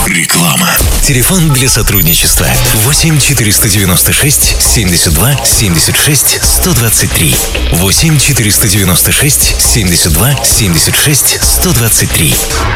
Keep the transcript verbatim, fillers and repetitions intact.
Реклама. Телефон для сотрудничества восемь четыреста девяносто шесть семьдесят два семьдесят шесть сто двадцать три. восемь четыреста девяносто шесть семьдесят два семьдесят шесть сто двадцать три.